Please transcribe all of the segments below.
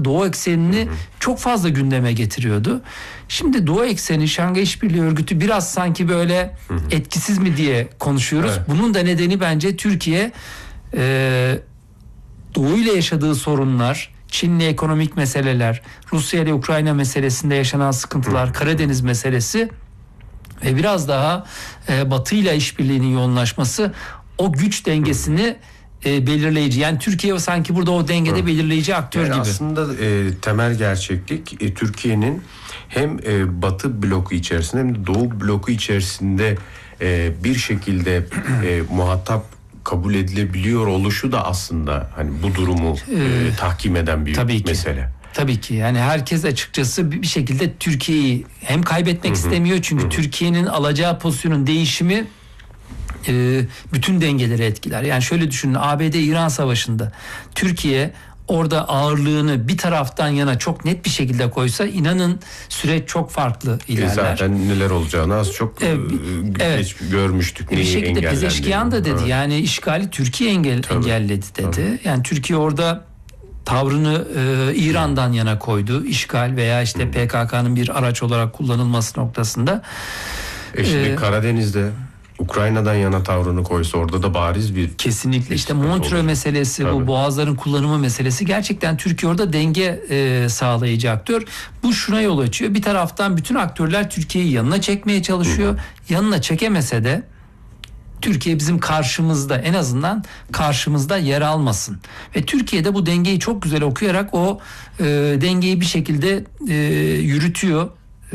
Doğu eksenini çok fazla gündeme getiriyordu. Şimdi Doğu ekseni, Şanghay İşbirliği Örgütü biraz sanki böyle etkisiz mi diye konuşuyoruz. Evet. Bunun da nedeni bence Türkiye Doğu ile yaşadığı sorunlar, Çin'le ekonomik meseleler, Rusya ile Ukrayna meselesinde yaşanan sıkıntılar, Karadeniz meselesi ve biraz daha Batı ile işbirliğinin yoğunlaşması o güç dengesini belirleyici. Yani Türkiye sanki burada o dengede belirleyici aktör yani gibi. Aslında temel gerçeklik Türkiye'nin hem Batı bloku içerisinde hem de Doğu bloku içerisinde bir şekilde muhatap kabul edilebiliyor oluşu da aslında hani bu durumu tahkim eden bir mesele. Tabii ki yani herkes açıkçası bir şekilde Türkiye'yi hem kaybetmek istemiyor çünkü Türkiye'nin alacağı pozisyonun değişimi bütün dengeleri etkiler. Yani şöyle düşünün, ABD-İran Savaşı'nda Türkiye orada ağırlığını bir taraftan yana çok net bir şekilde koysa inanın süreç çok farklı ilerler. Zaten neler olacağını az çok görmüştük. Bir şekilde Pezeşkiyan da dedi yani işgali Türkiye engelledi dedi. Yani Türkiye orada tavrını İran'dan yana koydu. İşgal veya işte PKK'nın bir araç olarak kullanılması noktasında. Şimdi Karadeniz'de Ukrayna'dan yana tavrını koysa orada da bariz bir... Kesinlikle işte Montreux meselesi, bu boğazların kullanımı meselesi gerçekten Türkiye orada denge sağlayıcı aktör. Bu şuna yol açıyor. Bir taraftan bütün aktörler Türkiye'yi yanına çekmeye çalışıyor. Yanına çekemese de Türkiye bizim karşımızda, en azından karşımızda yer almasın. Ve Türkiye'de bu dengeyi çok güzel okuyarak o dengeyi bir şekilde yürütüyor.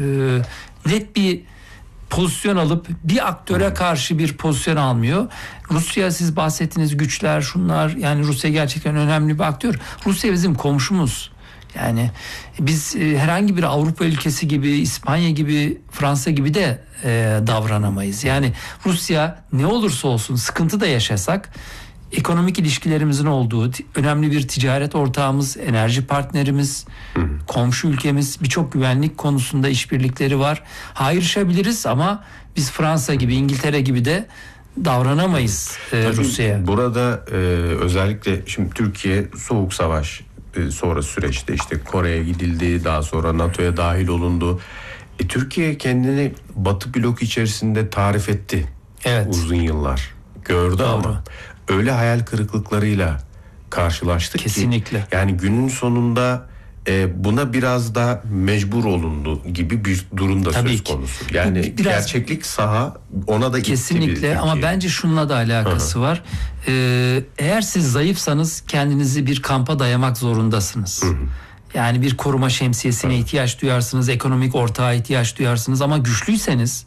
Net bir pozisyon alıp bir aktöre karşı bir pozisyon almıyor. Rusya, siz bahsettiğiniz güçler, şunlar, yani Rusya gerçekten önemli bir aktör. Rusya bizim komşumuz. Yani biz herhangi bir Avrupa ülkesi gibi, İspanya gibi, Fransa gibi de davranamayız. Yani Rusya ne olursa olsun sıkıntı da yaşasak, ekonomik ilişkilerimizin olduğu, önemli bir ticaret ortağımız, enerji partnerimiz, komşu ülkemiz, birçok güvenlik konusunda işbirlikleri var. Ayrışabiliriz ama biz Fransa gibi, İngiltere gibi de davranamayız Rusya'ya. Burada özellikle şimdi Türkiye soğuk savaş sonra süreçte işte Kore'ye gidildi, daha sonra NATO'ya dahil olundu. Türkiye kendini Batı blok içerisinde tarif etti. Evet. Uzun yıllar. Gördü ama öyle hayal kırıklıklarıyla karşılaştık kesinlikle. Ki yani günün sonunda buna biraz da mecbur olundu gibi bir durum da söz konusu. Yani gerçeklik saha ona da kesinlikle ama bence şununla da alakası var. Eğer siz zayıfsanız kendinizi bir kampa dayamak zorundasınız. Yani bir koruma şemsiyesine ihtiyaç duyarsınız, ekonomik ortağa ihtiyaç duyarsınız ama güçlüyseniz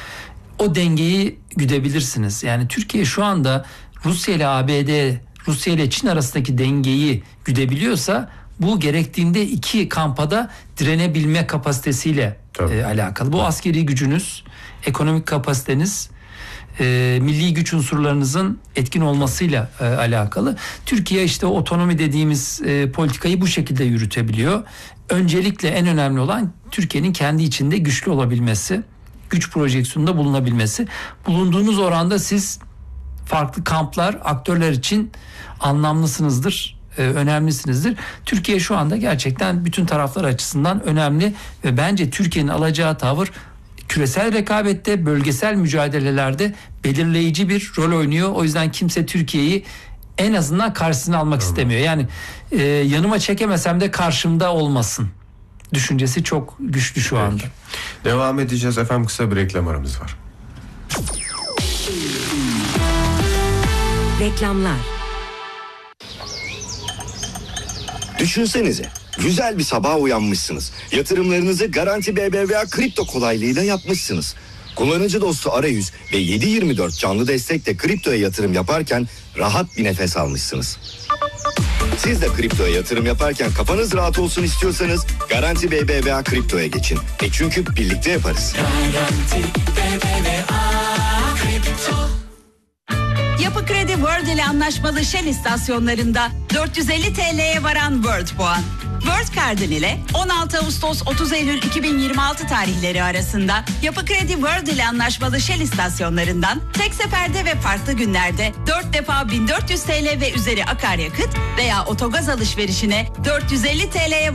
o dengeyi güdebilirsiniz. Yani Türkiye şu anda Rusya ile ABD, Rusya ile Çin arasındaki dengeyi güdebiliyorsa bu gerektiğinde iki kampada direnebilme kapasitesiyle alakalı. Bu askeri gücünüz, ekonomik kapasiteniz, milli güç unsurlarınızın etkin olmasıyla alakalı. Türkiye işte otonomi dediğimiz politikayı bu şekilde yürütebiliyor. Öncelikle en önemli olan Türkiye'nin kendi içinde güçlü olabilmesi, güç projeksiyonunda bulunabilmesi. Bulunduğunuz oranda siz farklı kamplar, aktörler için anlamlısınızdır, önemlisinizdir. Türkiye şu anda gerçekten bütün taraflar açısından önemli ve bence Türkiye'nin alacağı tavır küresel rekabette, bölgesel mücadelelerde belirleyici bir rol oynuyor. O yüzden kimse Türkiye'yi en azından karşısına almak istemiyor. Yani yanıma çekemesem de karşımda olmasın düşüncesi çok güçlü şu anda. Devam edeceğiz efendim, kısa bir reklam aramız var. Reklamlar. Düşünsenize, güzel bir sabaha uyanmışsınız. Yatırımlarınızı Garanti BBVA kripto kolaylığıyla yapmışsınız. Kullanıcı dostu arayüz ve 7/24 canlı destekle kriptoya yatırım yaparken rahat bir nefes almışsınız. Siz de kriptoya yatırım yaparken kafanız rahat olsun istiyorsanız Garanti BBVA kriptoya geçin. Çünkü birlikte yaparız. Garanti BBVA kripto. Yapı Kredi World ile anlaşmalı Shell istasyonlarında 450 TL'ye varan World puan. World Card'ın ile 16 Ağustos 30 Eylül 2026 tarihleri arasında Yapı Kredi World ile anlaşmalı Shell istasyonlarından tek seferde ve farklı günlerde 4 defa 1400 TL ve üzeri akaryakıt veya otogaz alışverişine 450 TL'ye